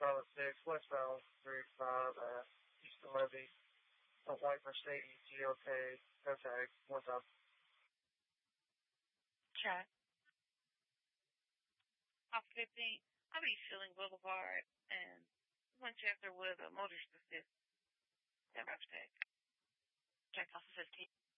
Charlotte 6, westbound 35 at Houston Levy, a white Mercedes GLK, no tag, one time. Check. Off 15, I'll be Schilling Boulevard and Winchester with a motorist assist. That tag. Check off 15.